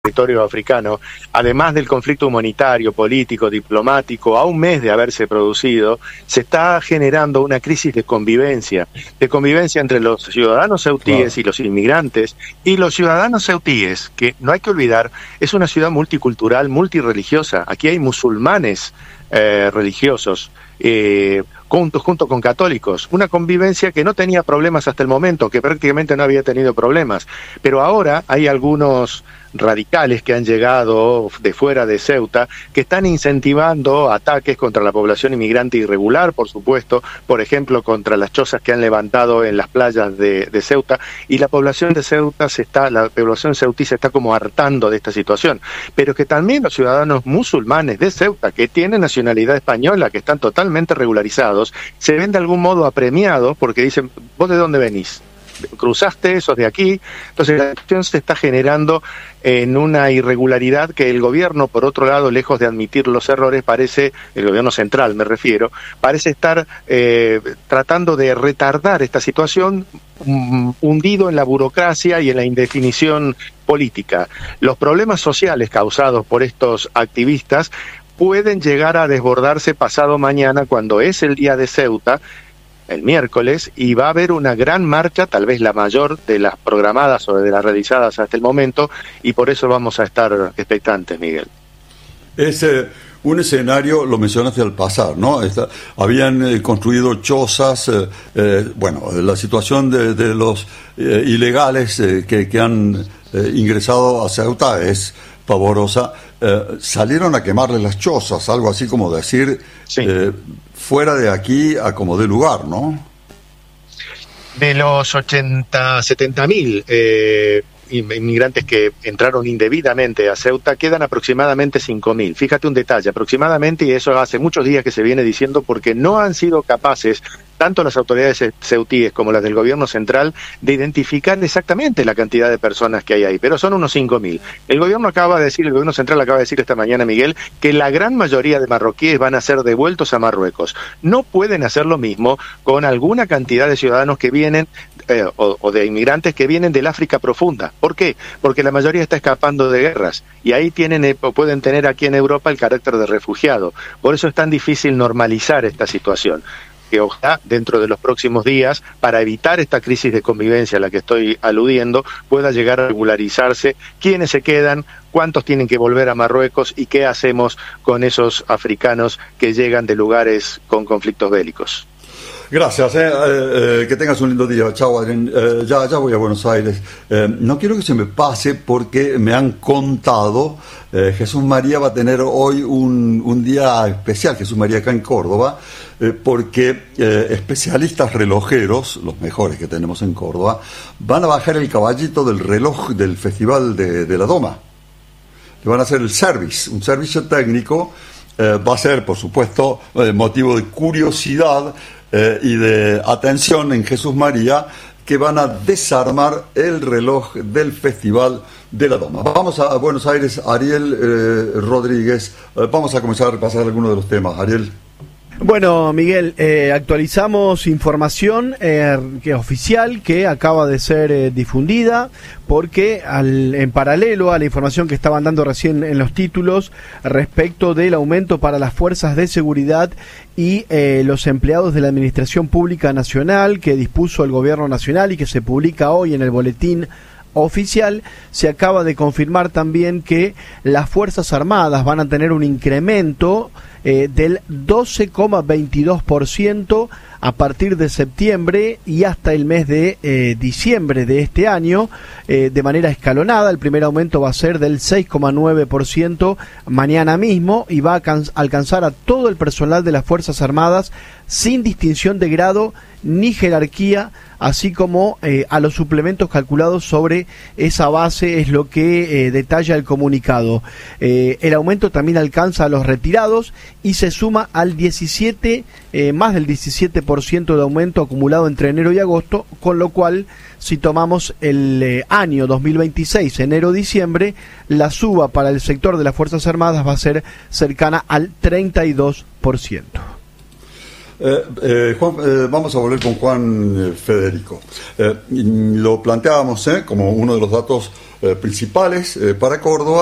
territorio africano, además del conflicto humanitario, político, diplomático, a un mes de haberse producido, se está generando una crisis de convivencia entre los ciudadanos ceutíes y los inmigrantes, y los ciudadanos ceutíes, que no hay que olvidar, es una ciudad multicultural, multirreligiosa. Aquí hay musulmanes religiosos, junto con católicos, una convivencia que no tenía problemas hasta el momento, que prácticamente no había tenido problemas, pero ahora hay algunos radicales que han llegado de fuera de Ceuta, que están incentivando ataques contra la población inmigrante irregular, por supuesto, por ejemplo, contra las chozas que han levantado en las playas de Ceuta, y la población de Ceuta la población ceutí se está como hartando de esta situación, pero que también los ciudadanos musulmanes de Ceuta, que tienen nacionalidad española, que están totalmente regularizados, se ven de algún modo apremiados porque dicen, ¿vos de dónde venís? ¿Cruzaste? ¿Sos de aquí? Entonces la situación se está generando en una irregularidad que el gobierno, por otro lado, lejos de admitir los errores, el gobierno central me refiero, parece estar tratando de retardar esta situación, hundido en la burocracia y en la indefinición política. Los problemas sociales causados por estos activistas pueden llegar a desbordarse pasado mañana, cuando es el día de Ceuta, el miércoles, y va a haber una gran marcha, tal vez la mayor de las programadas o de las realizadas hasta el momento, y por eso vamos a estar expectantes, Miguel. Es un escenario, lo mencionaste al pasar, ¿no? Habían construido chozas, la situación de los ilegales que han ingresado a Ceuta es pavorosa. Salieron a quemarle las chozas, algo así como decir, sí, fuera de aquí a como dé lugar, ¿no? De los 70.000 inmigrantes que entraron indebidamente a Ceuta, quedan aproximadamente 5.000. Fíjate un detalle, aproximadamente, y eso hace muchos días que se viene diciendo, porque no han sido capaces, tanto las autoridades ceutíes como las del gobierno central, de identificar exactamente la cantidad de personas que hay ahí, pero son unos 5.000. El gobierno central acaba de decir esta mañana, Miguel, que la gran mayoría de marroquíes van a ser devueltos a Marruecos. No pueden hacer lo mismo con alguna cantidad de ciudadanos que vienen, o de inmigrantes que vienen del África profunda. ¿Por qué? Porque la mayoría está escapando de guerras, y ahí pueden tener aquí en Europa el carácter de refugiado. Por eso es tan difícil normalizar esta situación, que ojalá dentro de los próximos días, para evitar esta crisis de convivencia a la que estoy aludiendo, pueda llegar a regularizarse quiénes se quedan, cuántos tienen que volver a Marruecos y qué hacemos con esos africanos que llegan de lugares con conflictos bélicos. Gracias, que tengas un lindo día. Chao, Adrián. Ya voy a Buenos Aires. No quiero que se me pase, porque me han contado, Jesús María va a tener hoy un día especial, Jesús María, acá en Córdoba, porque especialistas relojeros, los mejores que tenemos en Córdoba, van a bajar el caballito del reloj del Festival de la Doma. Le van a hacer un servicio técnico. Va a ser, por supuesto, motivo de curiosidad y de atención en Jesús María, que van a desarmar el reloj del Festival de la Doma. Vamos a Buenos Aires, Ariel Rodríguez. Vamos a comenzar a repasar algunos de los temas. Ariel. Bueno, Miguel, actualizamos información que oficial que acaba de ser difundida, porque en paralelo a la información que estaban dando recién en los títulos respecto del aumento para las fuerzas de seguridad y los empleados de la Administración Pública Nacional que dispuso el Gobierno Nacional y que se publica hoy en el boletín oficial, se acaba de confirmar también que las Fuerzas Armadas van a tener un incremento del 12,22% a partir de septiembre y hasta el mes de diciembre de este año, de manera escalonada. El primer aumento va a ser del 6,9% mañana mismo, y va a alcanzar a todo el personal de las Fuerzas Armadas sin distinción de grado ni jerarquía, así como a los suplementos calculados sobre esa base, es lo que detalla el comunicado. El aumento también alcanza a los retirados y se suma al más del 17% de aumento acumulado entre enero y agosto, con lo cual, si tomamos el año 2026, enero-diciembre, la suba para el sector de las Fuerzas Armadas va a ser cercana al 32%. Vamos a volver con Juan Federico. Lo planteábamos como uno de los datos principales para Córdoba.